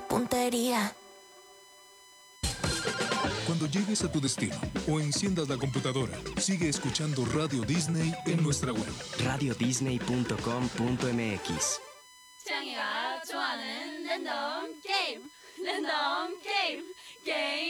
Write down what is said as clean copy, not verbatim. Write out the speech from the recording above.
puntería. Cuando llegues a tu destino o enciendas la computadora, sigue escuchando Radio Disney en nuestra web. radiodisney.com.mx. 채영이가 좋아하는 랜덤 게임.